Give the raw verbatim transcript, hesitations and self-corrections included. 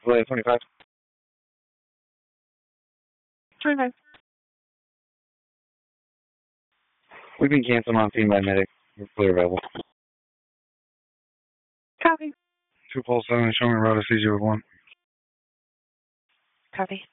Delay twenty-five. twenty-five. We've been canceled on scene by medic. We're clear available. Copy. Two pulse seven, showing route of C zero one. Copy.